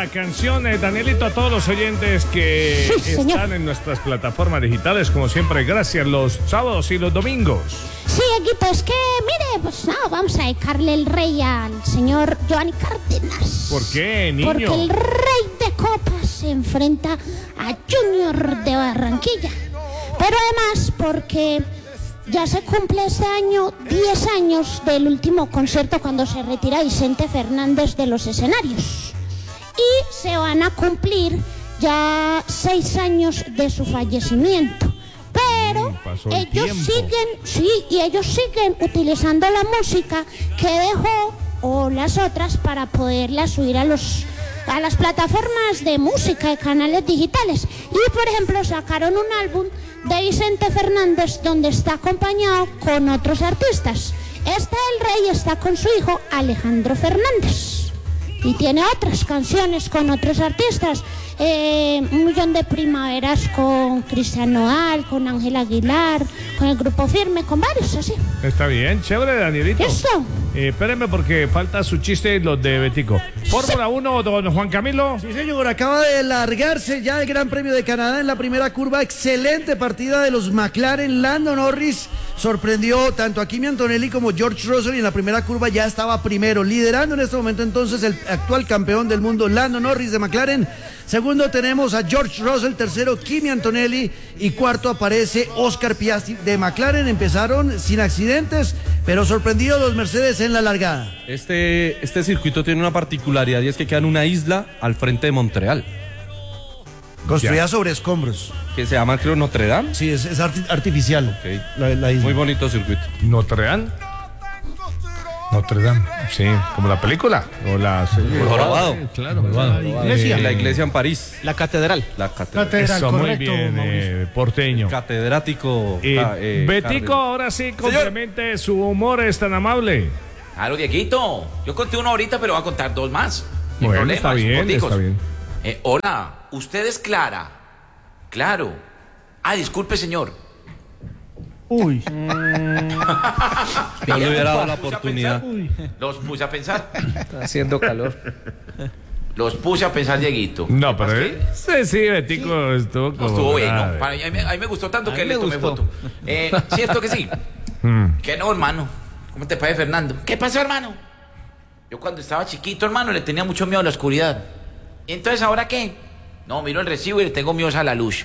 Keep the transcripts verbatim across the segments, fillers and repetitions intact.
la canción, eh, Danielito, a todos los oyentes que Sí, están señor. en nuestras plataformas digitales, como siempre, gracias, los sábados y los domingos. Sí, Eguito, es que, mire, pues no, vamos a dedicarle el rey al señor Giovanni Cárdenas. ¿Por qué, niño? Porque el rey de copas se enfrenta a Junior de Barranquilla. Pero además porque ya se cumple este año diez años del último concierto cuando se retira Vicente Fernández de los escenarios. Y se van a cumplir ya seis años de su fallecimiento. Pero Mm, pasó el ellos tiempo. siguen, sí, y ellos siguen utilizando la música que dejó o las otras para poderlas subir a los a las plataformas de música de canales digitales. Y por ejemplo sacaron un álbum de Vicente Fernández donde está acompañado con otros artistas. Este el rey está con su hijo Alejandro Fernández y tiene otras canciones con otros artistas. Eh, un millón de primaveras con Cristian Nodal, con Ángel Aguilar, con el Grupo Firme, con varios así. Está bien, chévere, Danielito. ¿Listo? Eh, espérenme porque falta su chiste, los de Betico. Fórmula uno, don Juan Camilo. Sí, señor, acaba de largarse ya el Gran Premio de Canadá en la primera curva. Excelente partida de los McLaren. Lando Norris sorprendió tanto a Kimi Antonelli como George Russell y en la primera curva ya estaba primero, liderando en este momento entonces el actual campeón del mundo, Lando Norris de McLaren. Segundo tenemos a George Russell, tercero Kimi Antonelli y cuarto aparece Oscar Piastri de McLaren. Empezaron sin accidentes, pero sorprendidos los Mercedes en la largada. Este, este circuito tiene una particularidad y es que queda en una isla al frente de Montreal, Construida Ya. sobre escombros. que se llama, creo, Notre Dame. Sí, es, es arti- artificial. Ok. La, la isla. Muy bonito circuito. Notre Dame. Notre Dame. Sí, como la película. O la. Jorobado. Claro. La iglesia. Eh, la iglesia en París. La catedral. La catedral. Catedral, Eso, muy correcto, bien, Mauricio. eh, porteño. Catedrático. Eh, ah, eh, Betico, Cárdenas. ahora sí, complemente su humor, es tan amable. Claro, Dieguito. Yo conté uno ahorita, pero voy a contar dos más. Sin Bueno, problemas, está bien, corticos. está bien. Eh, hola, ¿usted es Clara? Claro. Ah, disculpe, señor. Uy. No le hubiera dado la oportunidad. Los puse a pensar. Está haciendo calor. Los puse a pensar, Dieguito. No, Lo que pero pasa eh, sí, sí, Betico estuvo No, como. estuvo bueno. grave. Para mí, a, mí, a mí me gustó tanto A que mí le me tomé gustó. foto. Eh, ¿Cierto que sí? Mm. Que no, hermano. ¿Cómo te parece, Fernando? ¿Qué pasó, hermano? Yo cuando estaba chiquito, hermano, le tenía mucho miedo a la oscuridad. ¿Y entonces ahora qué? No, miro el recibo y le tengo miedo a la luz.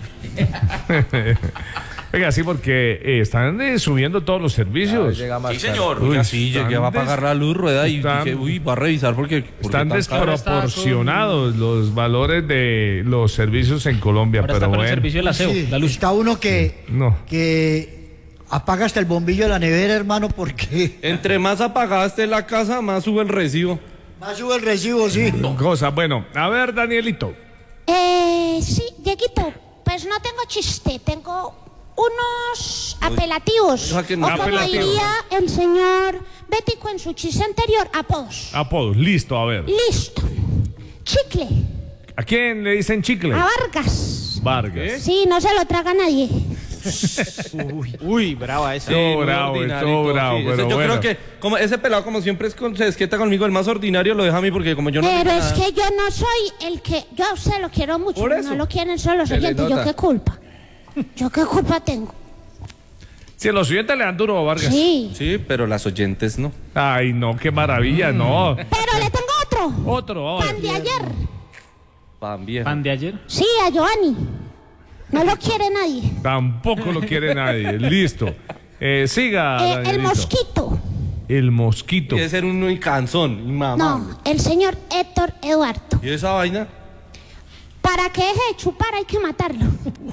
Oiga, sí, porque eh, están eh, subiendo todos los servicios. Llega más Sí, tarde. señor. Uy, Uy, sí, llegué están a apagar la luz, rueda y están- dije, uy, va a revisar porque, porque Están tan caro. desproporcionados los valores de los servicios en Colombia, Ahora pero está con el bueno. servicio del aseo, Sí, la luz. está uno que, No. que apaga hasta el bombillo de la nevera, hermano, porque Entre más apagada esté la casa, más sube el recibo. más sube el recibo, sí. Cosa, bueno, a ver, Danielito. Eh, sí, Dieguito, pues no tengo chiste, tengo unos apelativos. deja que no- O como Apelativos. diría el señor Bético en su chiste anterior, apodos. Apodos, listo, a ver. Listo. Chicle, ¿A quién le dicen chicle? a Vargas. Vargas. Sí, no se lo traga nadie. Uy, uy, brava esa. Sí. Estuvo muy bravo, ordinarito, estuvo bravo, sí. pero Ese- yo bueno. creo que como ese pelado como siempre es con, se desquieta conmigo, el más ordinario lo deja a mí porque como yo no Pero digo es nada. que yo no soy el que... Yo a usted lo quiero mucho, Por eso. no lo quieren solo los Se le oyentes. ¿Yo nota. qué culpa? ¿Yo qué culpa tengo? Si los oyentes le dan duro a Vargas. Sí. Sí, pero las oyentes no. Ay, no, qué maravilla, no. Pero le tengo otro. Otro, a ver. Pan de ayer. Pan bien. ¿Pan de ayer? Sí, a Giovanni. No lo quiere nadie. Tampoco lo quiere nadie. Listo. Eh, siga. Eh, el Danielito. mosquito. El mosquito. Debe ser un cansón, inmamable. No, el señor Héctor Eduardo. ¿Y esa vaina? Para que deje de chupar hay que matarlo.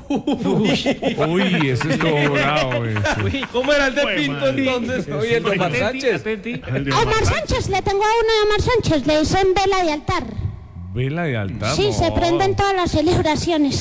Uy, ese es todo bravo. ese. Uy, ¿Cómo era el de Fue Pinto madre. entonces? Oye, el de Omar Sánchez. atenti. A Omar Sánchez, le tengo a uno de Omar Sánchez. Le dicen vela de altar. Vela de altar. Sí, no. se prenden todas las celebraciones.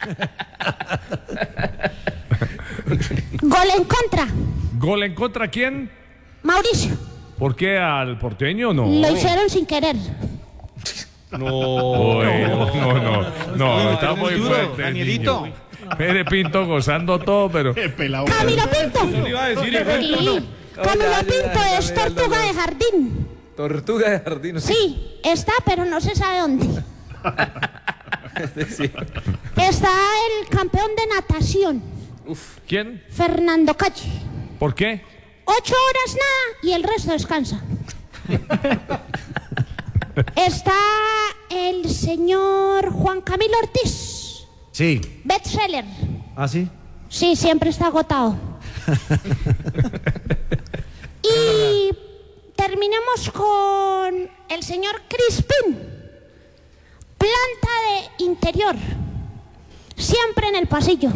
Gol en contra. ¿Gol en contra quién? Mauricio. ¿Por qué al porteño no? Lo hicieron sin querer. No. Uy, no, no, no, no, está muy duro, fuerte. Danielito. niño. Pere Pinto gozando todo, pero Camilo Pinto. Le iba a decir igual. Sí. Camilo Ay, Pinto ay, es ay, tortuga ay, de jardín. Tortuga de jardín. Sí, está, pero no se sabe dónde. Sí. Está el campeón de natación, ¿Quién? Fernando Calle. ¿Por qué? Ocho horas nada y el resto descansa. Está el señor Juan Camilo Ortiz, Sí. bestseller. ¿Ah, sí? Sí, siempre está agotado. Y terminemos con el señor Crispín, planta de interior, siempre en el pasillo.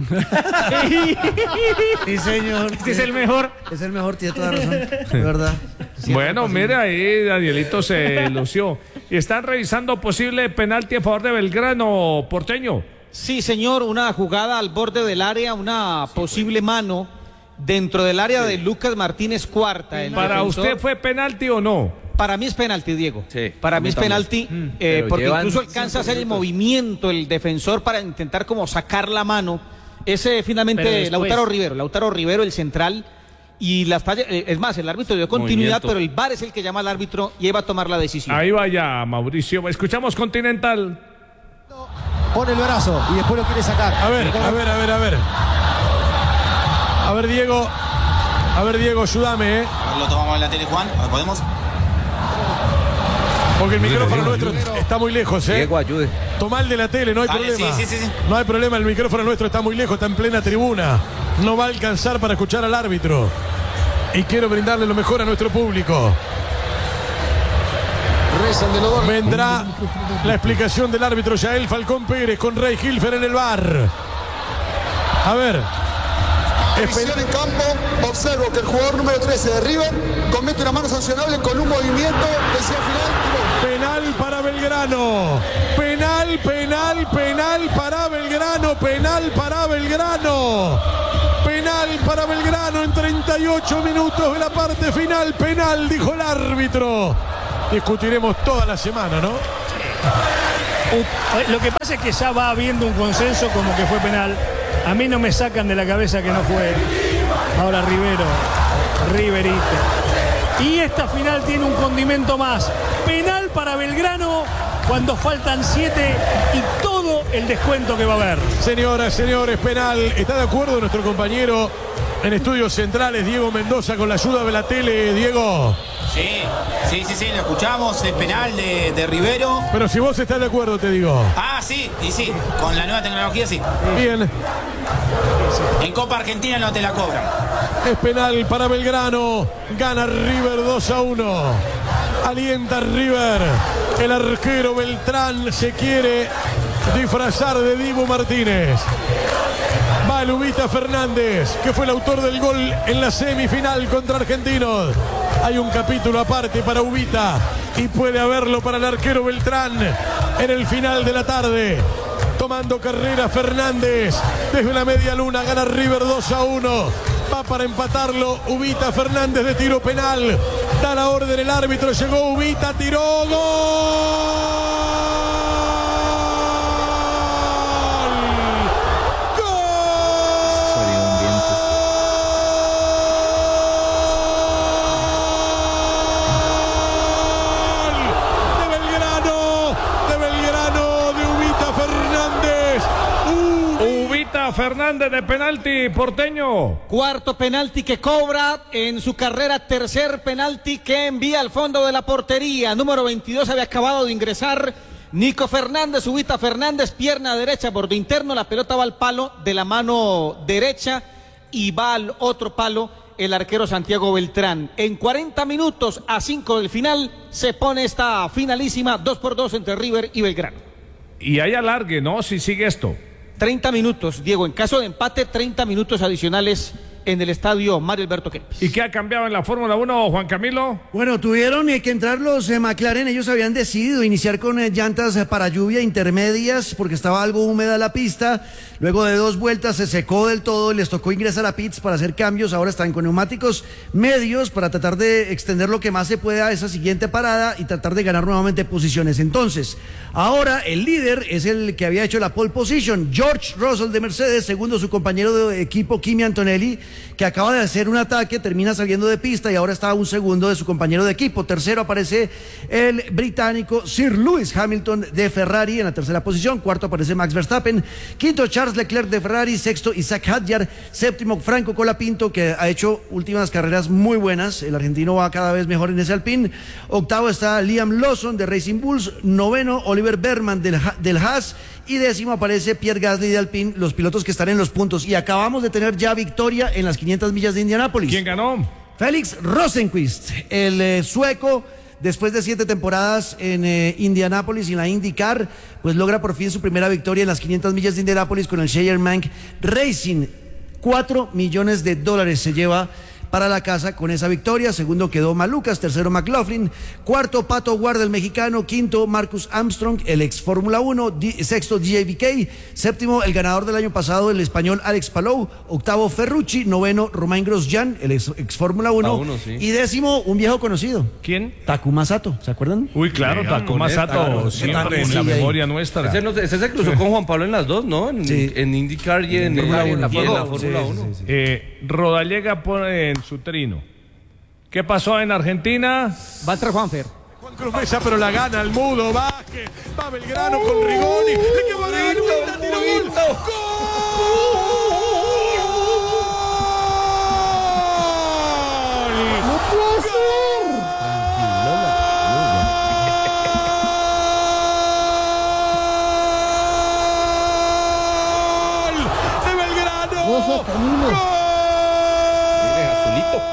Sí, señor. Este es el mejor. Es el mejor, tiene toda la razón. De verdad. Bueno, mire ahí, Danielito se lució. Y están revisando posible penalti a favor de Belgrano, porteño. Sí, señor, una jugada al borde del área, una posible mano dentro del área de Lucas Martínez Cuarta. el ¿Para defensor. usted fue penalti o no? Para mí es penalti, Diego. Sí, para mí es también. penalti, Mm, eh, pero porque llevan incluso alcanza a hacer el movimiento el defensor para intentar como sacar la mano. Ese finalmente Pero después- Lautaro Rivero, Lautaro Rivero, el central. Y las fallas, eh, es más, el árbitro dio continuidad, Movimiento. pero el V A R es el que llama al árbitro y ahí va a tomar la decisión. Ahí vaya, Mauricio. Escuchamos Continental. Pone el brazo y después lo quiere sacar. A ver, a ver, a ver, a ver. A ver, Diego. A ver, Diego, ayúdame, ¿eh? A ver, lo tomamos en la tele, Juan. A ver, ¿podemos? Porque el micrófono nuestro está muy lejos, ¿eh? Diego, ayude. Tomá el de la tele, no hay Dale, problema. sí, sí, sí, sí. No hay problema, el micrófono nuestro está muy lejos, está en plena tribuna. No va a alcanzar para escuchar al árbitro. Y quiero brindarle lo mejor a nuestro público. Vendrá la explicación del árbitro Yael Falcón Pérez con Rey Hilfer en el bar. A ver. Visión en campo, observo que el jugador número trece de River comete una mano sancionable con un movimiento hacia el final. Penal para Belgrano. Penal, penal, penal para Belgrano. Penal para Belgrano. Penal para Belgrano en treinta y ocho minutos de la parte final. Penal, dijo el árbitro. Discutiremos toda la semana, ¿no? Lo que pasa es que ya va habiendo un consenso como que fue penal. A mí no me sacan de la cabeza que no fue. Ahora Rivero, Riverito. Y esta final tiene un condimento más. Penal para Belgrano cuando faltan siete y todo el descuento que va a haber. Señoras, señores, penal. ¿Está de acuerdo nuestro compañero en Estudios Centrales, Diego Mendoza, con la ayuda de la tele, Diego? Sí, sí, sí, sí, lo escuchamos. Es penal de, de Rivero. Pero si vos estás de acuerdo, te digo. Ah, sí, y sí. Con la nueva tecnología, sí. Bien. En Copa Argentina no te la cobran. Es penal para Belgrano. Gana River dos a uno. Alienta River. El arquero Beltrán se quiere disfrazar de Dibu Martínez. Va Lubita Fernández, que fue el autor del gol en la semifinal contra Argentinos. Hay un capítulo aparte para Ubita y puede haberlo para el arquero Beltrán en el final de la tarde. Tomando carrera Fernández desde la media luna, gana River dos a uno. Va para empatarlo Ubita Fernández de tiro penal. Da la orden el árbitro, llegó Ubita, tiró, gol. Fernández de penalti, porteño. Cuarto penalti que cobra en su carrera, tercer penalti que envía al fondo de la portería. Número veintidós había acabado de ingresar Nico Fernández, Ubita Fernández, pierna derecha, borde interno, la pelota va al palo de la mano derecha y va al otro palo el arquero Santiago Beltrán. En cuarenta minutos a cinco del final se pone esta finalísima dos por dos entre River y Belgrano. Y hay alargue, ¿no? Si sigue esto. treinta minutos, Diego. En caso de empate, treinta minutos adicionales en el estadio Mario Alberto Kempes. ¿Y qué ha cambiado en la Fórmula uno, Juan Camilo? Bueno, tuvieron que entrar los eh, McLaren. Ellos habían decidido iniciar con eh, llantas eh, para lluvia intermedias porque estaba algo húmeda la pista. Luego de dos vueltas se secó del todo y les tocó ingresar a pits para hacer cambios. Ahora están con neumáticos medios para tratar de extender lo que más se pueda a esa siguiente parada y tratar de ganar nuevamente posiciones. Entonces, ahora el líder es el que había hecho la pole position, George Russell de Mercedes, segundo su compañero de equipo Kimi Antonelli, que que acaba de hacer un ataque, termina saliendo de pista y ahora está a un segundo de su compañero de equipo. Tercero aparece el británico Sir Lewis Hamilton de Ferrari en la tercera posición. Cuarto aparece Max Verstappen. Quinto Charles Leclerc de Ferrari. Sexto Isaac Hadjar. Séptimo Franco Colapinto, que ha hecho últimas carreras muy buenas. El argentino va cada vez mejor en ese Alpine. Octavo está Liam Lawson de Racing Bulls. Noveno Oliver Berman del, del Haas. Y décimo aparece Pierre Gasly de Alpine, los pilotos que están en los puntos. Y acabamos de tener ya victoria en las quinientas millas de Indianápolis. ¿Quién ganó? Félix Rosenqvist, el eh, sueco, después de siete temporadas en eh, Indianápolis y en la IndyCar, pues logra por fin su primera victoria en las quinientas millas de Indianápolis con el Scheyermank Racing. Cuatro millones de dólares se lleva para la casa con esa victoria. Segundo quedó Malucas, tercero McLaughlin, cuarto Pato Ward el mexicano, quinto Marcus Armstrong, el ex Fórmula uno, D- sexto D J B K, séptimo el ganador del año pasado, el español Alex Palou, octavo Ferrucci, noveno Romain Grosjean, el ex, ex Fórmula uno, uno, sí. y décimo un viejo conocido. ¿Quién? Takuma Sato, ¿se acuerdan? Uy, claro, Takuma Sato, siempre en la memoria nuestra. Ese, no, ese se cruzó con Juan Pablo en las dos, ¿no? En, Sí. en IndyCar y en, En Fórmula en uno. la Sí, Fórmula sí, uno. sí, sí. Eh, Rodallega pone en su trino. ¿Qué pasó en Argentina? Va a entrar Juanfer. Juan Cruz Mesa, pero la gana el mudo, Vázquez, va Belgrano con Rigoni, le quedó Rigoni, tiro gol, No puede ser. ¡Gol de Belgrano! Ojo, Camilo. Miren, azulito.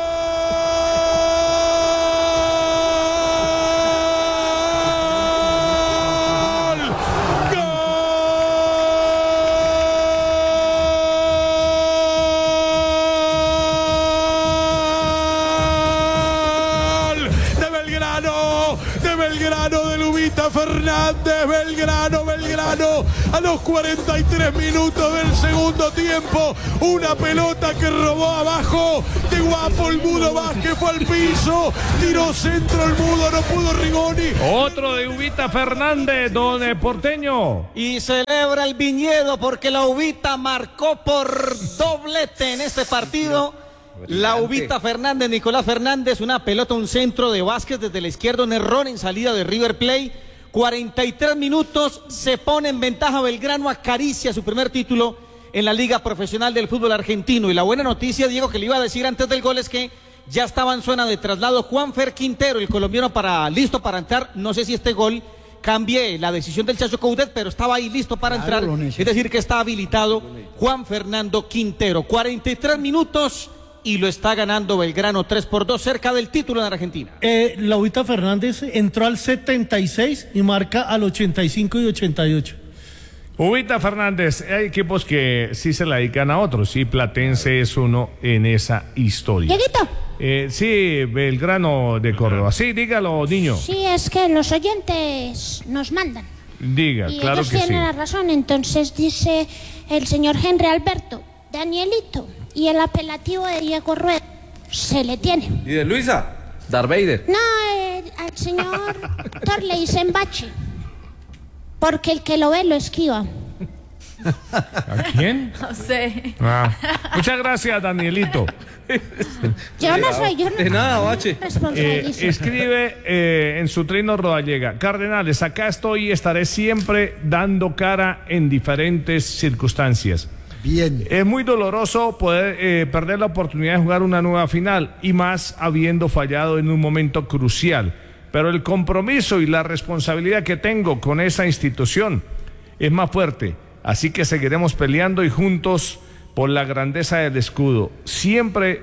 De Belgrano, de Belgrano, de Lubita Fernández, Belgrano, Belgrano, a los cuarenta y tres minutos del segundo tiempo, una pelota que robó abajo, de guapo el Mudo Vázquez fue al piso, tiró centro el Mudo, no pudo Rigoni. Otro de Ubita Fernández, don eh, Porteño. Y celebra el viñedo porque la Ubita marcó por doblete en este partido. La Ubita Fernández, Nicolás Fernández, una pelota, un centro de Vázquez desde la izquierda, un error en salida de River Plate. cuarenta y tres minutos, se pone en ventaja Belgrano, acaricia su primer título en la Liga Profesional del Fútbol Argentino. Y la buena noticia, Diego, que le iba a decir antes del gol es que ya estaba en zona de traslado Juanfer Quintero, el colombiano, para listo para entrar. No sé si este gol cambie la decisión del Chacho Coudet, pero estaba ahí listo para entrar. Es decir, que está habilitado Juan Fernando Quintero. cuarenta y tres minutos y lo está ganando Belgrano tres por dos, cerca del título en Argentina. Eh, la Ubita Fernández entró al setenta y seis y marca al ochenta y cinco y ochenta y ocho. Ubita Fernández, hay equipos que sí se la dedican a otros, sí, Platense es uno en esa historia. Dieguito. Eh, sí, Belgrano de Córdoba. Sí, dígalo, niño. Sí, es que los oyentes nos mandan. Diga, Y claro ellos que sí. tienen la razón. Entonces dice el señor Henry Alberto, Danielito, y el apelativo de Diego Rueda se le tiene. ¿Y de Luisa? Darth Vader. No, eh, al señor Thor le dicen bache, porque el que lo ve lo esquiva. ¿A quién? No sé. Ah, muchas gracias, Danielito. Yo no soy, yo no De nada, Bache. Eh, responsabilizo. escribe eh, en su trino Rodallega: Cardenales, acá estoy y estaré siempre dando cara en diferentes circunstancias. Bien. Es muy doloroso poder eh, perder la oportunidad de jugar una nueva final y más habiendo fallado en un momento crucial. Pero el compromiso y la responsabilidad que tengo con esa institución es más fuerte. Así que seguiremos peleando y juntos por la grandeza del escudo. Siempre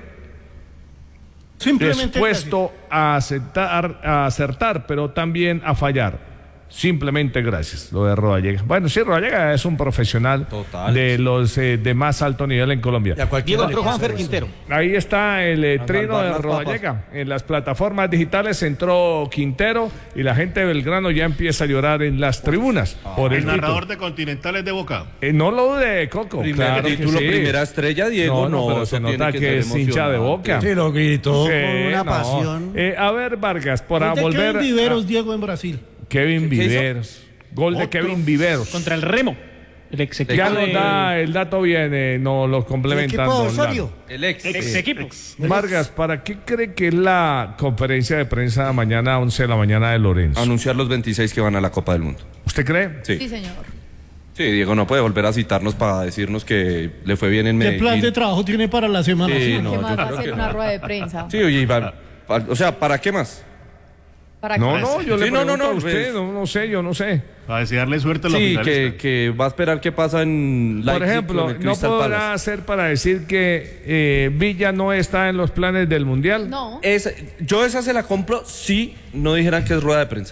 Simplemente dispuesto a aceptar, a acertar, pero también a fallar. Simplemente gracias, lo de Rodallega. Bueno, sí, Rodallega es un profesional Total. de los eh, de más alto nivel en Colombia. Diego entró Juanfer Quintero. Ahí está el eh, trino de las Rodallega. En las plataformas digitales entró Quintero y la gente de Belgrano ya empieza a llorar en las tribunas por el, El narrador título. de Continentales de Boca. Eh, no lo dude, Coco. Primer claro que título, sí. primera estrella, Diego, no, pero eso se tiene nota que que, ser es hincha de emocionante. Boca. Sí, lo gritó Sí, con una no. pasión. Eh, a ver, Vargas, por Gol de volver Kevin Viveros, a Diego, en Brasil. Kevin ¿Qué hizo? Viveros. Gol de Kevin Viveros. Contra el Remo. El ex equipo. Ya de... nos da el dato bien, eh, nos lo complementan. ¿El equipo don Osorio? Lalo. El ex. Ex eh, equipo. Vargas, ¿para qué cree que es la conferencia de prensa mañana a once de la mañana de Lorenzo? Anunciar los veintiséis que van a la Copa del Mundo. ¿Usted cree? Sí. Sí, señor. Sí, Diego no puede volver a citarnos para decirnos que le fue bien en ¿Qué Medellín. plan de trabajo tiene para la semana? Sí, ¿Qué no, yo más va a creo hacer que una no. rueda de prensa? Sí, oye, Iván, pa- o sea, ¿para qué más? ¿Para No, qué? no, yo le Sí, no, pregunto no, no, a usted, pues- no, no sé, yo no sé. Para desearle suerte a los Sí, finalistas. que, que va a esperar qué pasa en Por Leipzig ejemplo, con el ¿no Crystal podrá Palace. ser para decir que eh, Villa no está en los planes del Mundial? No. Esa- yo esa se la compro si no dijeran que es rueda de prensa.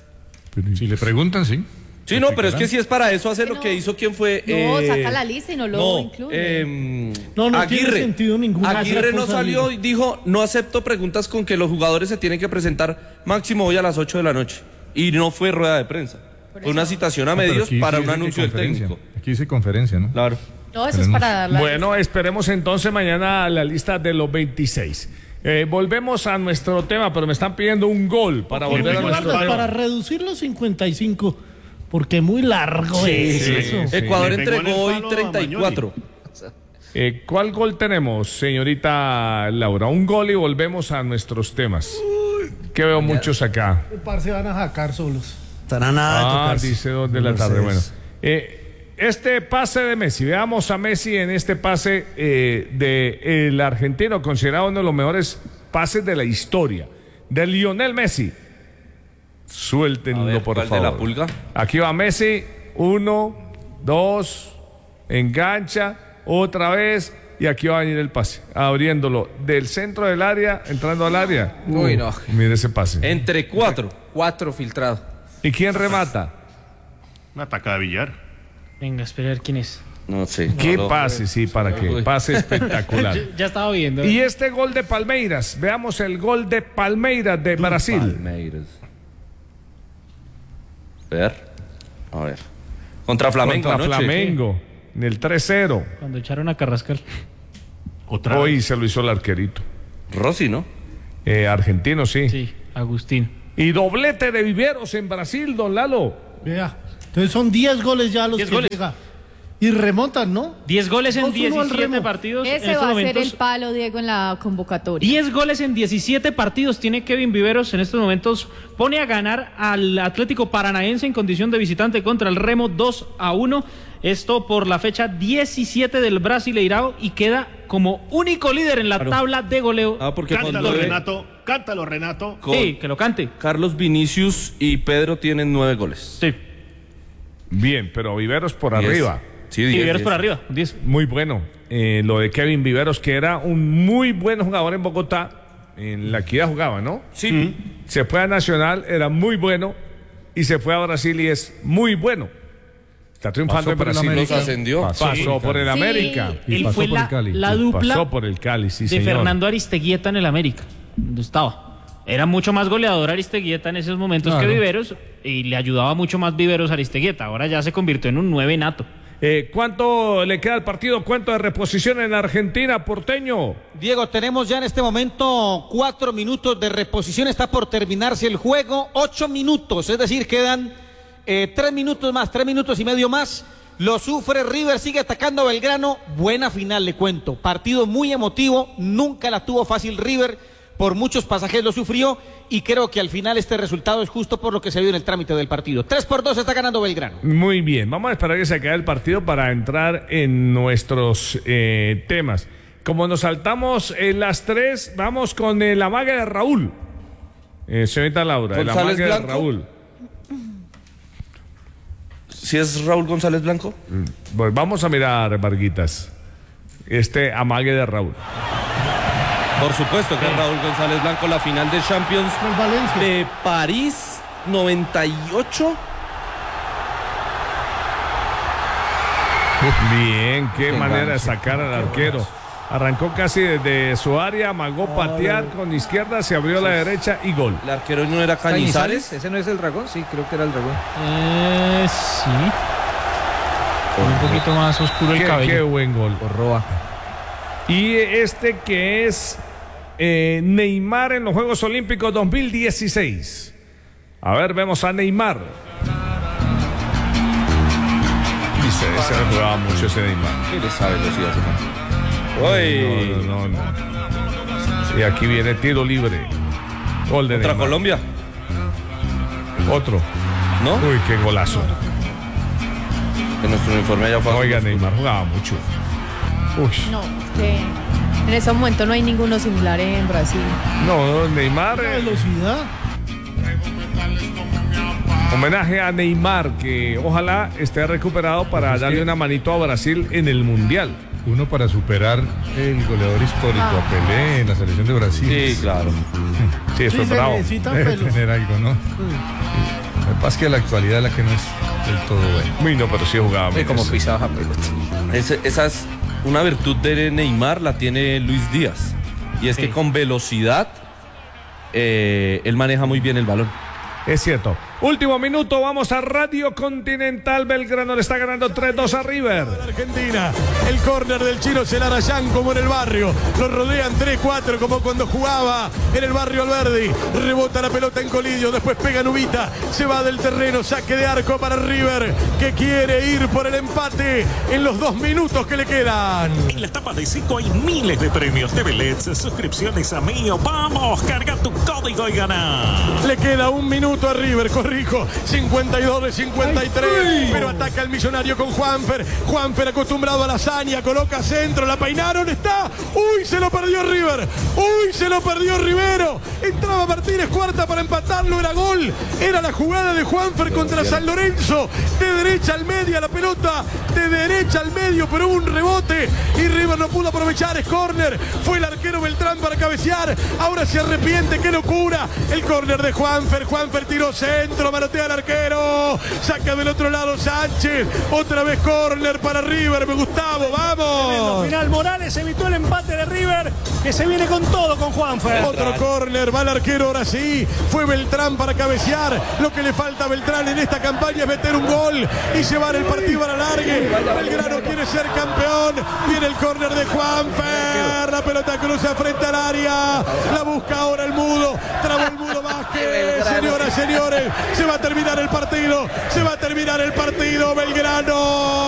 Si le preguntan, sí. Sí, no, pero es que si es para eso hacer Que lo no. que hizo quien fue. No, eh, saca la lista y no lo no, incluye. em, No, no tiene Aguirre. sentido ninguna Aguirre otra no cosa, salió digo. y dijo, no acepto preguntas con que los jugadores se tienen que presentar máximo hoy a las ocho de la noche. Y no fue rueda de prensa. Fue una citación a medios para un anuncio del técnico. Aquí dice conferencia, ¿no? Claro. No, eso es para darle. Bueno, esperemos entonces mañana la lista de los veintiséis. Eh, volvemos a nuestro tema, pero me están pidiendo un gol para Quiero volver a nuestro Vargas, tema. para reducir los cincuenta y cinco, porque muy largo Sí, es sí, eso. sí. Ecuador Le pegó en el entregó hoy palo a treinta y cuatro. Eh, ¿Cuál gol tenemos, señorita Laura? Un gol y volvemos a nuestros temas. Que veo muchos acá. El par se van a jacar solos. Estará nada de Ah, tocarse. dice dos de la No tarde. sé. Bueno, eh, este pase de Messi, veamos a Messi en este pase eh, de el argentino, considerado uno de los mejores pases de la historia, de Lionel Messi. Suéltenlo, A ver, por ¿cuál de favor. la pulga? Aquí va Messi, uno, dos, engancha, otra vez, y aquí va a venir el pase, abriéndolo del centro del área, entrando al área. Uy, no. Mire ese pase. Entre cuatro. Cuatro filtrados. ¿Y quién remata? Una ataca de Villar. Venga, espera a ver quién es. No sé. ¿Qué no, no. pase? Sí, para qué. Uy. Pase espectacular. Ya, ya estaba viendo. Y este gol de Palmeiras, veamos el gol de Palmeiras de Brasil. Palmeiras. A ver. A ver. Contra Flamengo Contra anoche. Flamengo, en el tres cero. Cuando echaron a Carrascal. Otra Hoy vez. se lo hizo el arquerito. Rossi, ¿no? Eh, argentino, sí. Sí, Agustín. Y doblete de Viveros en Brasil, don Lalo. Vea, entonces son diez goles ya los diez que goles. llega. Y remontan, ¿no? diez goles en dos uno al diecisiete Remo. partidos. en Ese estos va a ser momentos. el palo, Diego, en la convocatoria. diez goles en diecisiete partidos tiene Kevin Viveros en estos momentos. Pone a ganar al Atlético Paranaense en condición de visitante contra el Remo dos a uno. Esto por la fecha diecisiete del Brasileirao y queda como único líder en la Claro. tabla de goleo. Ah, porque Cántalo, cuando Renato. Cántalo, Renato. con Sí, que lo cante. Carlos Vinicius y Pedro tienen nueve goles. Sí. Bien, pero Viveros por Diez. arriba. Sí, Y diez, Viveros diez. por arriba. diez. Muy bueno. Eh, lo de Kevin Viveros, que era un muy buen jugador en Bogotá. En la Equidad jugaba, ¿no? Sí. Se fue a Nacional, era muy bueno. Y se fue a Brasil y es muy bueno. Está triunfando Pasó en por el Brasil. América. Los ascendió. Pasó Sí. por el Sí. América. Y Él pasó fue por el la, Cali. la Y dupla pasó por el Cali, sí, de señor. Fernando Aristeguieta en el América, donde estaba. Era mucho más goleador Aristeguieta en esos momentos Claro. que Viveros y le ayudaba mucho más Viveros a Aristeguieta. Ahora ya se convirtió en un nueve nato. Eh, ¿Cuánto le queda al partido? ¿Cuánto de reposición en Argentina, porteño? Diego, tenemos ya en este momento cuatro minutos de reposición. Está por terminarse el juego. Ocho minutos, es decir, quedan eh, tres minutos más, tres minutos y medio más. Lo sufre River, sigue atacando a Belgrano. Buena final, le cuento. Partido muy emotivo. Nunca la tuvo fácil River. Por muchos pasajes lo sufrió. Y creo que al final este resultado es justo por lo que se vio en el trámite del partido. tres por dos está ganando Belgrano. Muy bien, vamos a esperar que se acabe el partido para entrar en nuestros eh, temas. Como nos saltamos en las tres, vamos con el amague de Raúl. Eh, señorita Laura, el González amague de Blanco. Raúl. ¿Si es Raúl González Blanco? Pues vamos a mirar, Varguitas, este amague de Raúl. Por supuesto que es Raúl González Blanco, la final de Champions El Valencia. de París noventa y ocho. Bien, qué, Qué manera de enganche. sacar al arquero. Arrancó casi desde su área, amagó patear con izquierda, se abrió a la derecha y gol. El arquero no era Cañizares. ¿Ese no es el dragón? Sí, creo que era el dragón. Eh, sí. Un poquito más oscuro el Qué, cabello. qué buen gol. Por roba. Y este que es eh, Neymar en los Juegos Olímpicos dos mil dieciséis. A ver, vemos a Neymar. se, se jugaba mucho ese Neymar. ¿Qué le sabe velocidad? Uy. No, no, no. Y aquí viene tiro libre. Gol de ¿Contra Neymar. Colombia? Otro. ¿No? Uy, qué golazo. Que nuestro uniforme ya fue. Oiga, Neymar jugaba mucho. Uy. No, que en ese momento no hay ninguno similar en Brasil. No, Neymar. La velocidad. Homenaje a Neymar, que ojalá esté recuperado para darle una manito a Brasil en el Mundial. Uno para superar el goleador histórico Ah. a Pelé en la selección de Brasil. Sí, claro. Sí, eso Sí, es se bravo. necesitan Debe pelos. tener algo, ¿no? Lo que pasa es que la actualidad es la que no es del todo buena. Uy, no, pero sí jugaba Y bien. como pisaba pelota. Ese- esa es una virtud de Neymar, la tiene Luis Díaz. Y es que con velocidad, eh, él maneja muy bien el balón. Es cierto. Último minuto, vamos a Radio Continental. Belgrano le está ganando tres dos a River. Argentina, el córner del chino Celarayán como en el barrio, lo rodean tres cuatro como cuando jugaba en el barrio Alberdi, rebota la pelota en Colillo, después pega Nubita, se va del terreno, saque de arco para River, que quiere ir por el empate en los dos minutos que le quedan. En la etapa de cinco hay miles de premios de billets, suscripciones a Mío. Vamos, carga tu código y gana. Le queda un minuto a River, corrijo, cincuenta y dos de cincuenta y tres, pero ataca el millonario con Juanfer, Juanfer acostumbrado a la hazaña, coloca centro, la peinaron, está, uy, se lo perdió River, uy, se lo perdió Rivero, entraba Martínez Cuarta para empatarlo, era gol, era la jugada de Juanfer contra San Lorenzo, de derecha al medio, la pelota, de derecha al medio, pero hubo un rebote y River no pudo aprovechar, es córner, fue el arquero Beltrán para cabecear, ahora se arrepiente, qué locura, el córner de Juanfer, Juanfer tiró centro, manotea al arquero, saca del otro lado Sánchez, otra vez córner para River, me Gustavo, vamos. Final, Morales evitó el empate de River, que se viene con todo con Juanfer. Otro córner, va el arquero ahora sí, fue Beltrán para cabecear, lo que le falta a Beltrán en esta campaña es meter un gol y llevar el partido a la largue, Belgrano quiere ser campeón, viene el córner de Juanfer, la pelota cruza frente al área, la busca ahora el Mudo, trabó el Mudo Vázquez, señoras, señores, se va a terminar el partido, se va a terminar el partido, Belgrano.